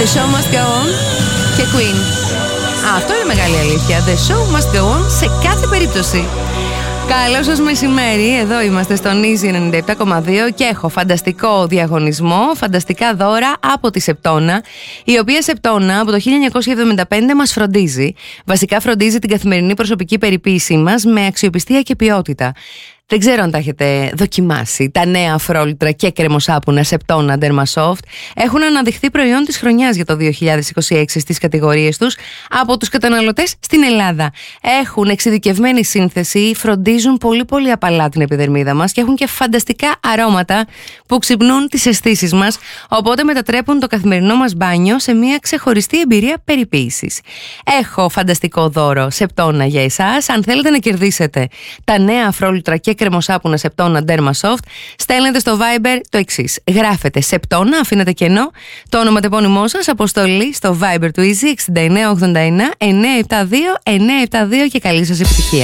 show must go on και Queen. Αυτό είναι μεγάλη αλήθεια. The show must go on σε κάθε περίπτωση. Καλό σας μεσημέρι, εδώ είμαστε στον Easy 97,2 και έχω φανταστικό διαγωνισμό, φανταστικά δώρα από τη Σεπτόνα, η οποία Σεπτόνα από το 1975 μας φροντίζει. Βασικά φροντίζει την καθημερινή προσωπική περιποίησή μας με αξιοπιστία και ποιότητα. Δεν ξέρω αν τα έχετε δοκιμάσει. Τα νέα αφρόλυτρα και κρεμοσάπουνα Σεπτόνα Dermasoft έχουν αναδειχθεί προϊόν της χρονιάς για το 2026 στις κατηγορίες τους από τους καταναλωτές στην Ελλάδα. Έχουν εξειδικευμένη σύνθεση, φροντίζουν πολύ απαλά την επιδερμίδα μας και έχουν και φανταστικά αρώματα που ξυπνούν τις αισθήσεις μας, οπότε μετατρέπουν το καθημερινό μας μπάνιο σε μια ξεχωριστή εμπειρία περιποίησης. Έχω φανταστικό δώρο Σεπτόνα για εσάς. Αν θέλετε να κερδίσετε τα νέα αφρόλυτρα και κρεμοσάπουνα Σεπτόνα Dermasoft, στέλνετε στο Viber το εξής. Γράφετε Σεπτόνα, αφήνετε κενό, το όνομα τεπώνυμό σας, αποστολή στο Viber του Easy 6989 972 972 και καλή σας επιτυχία.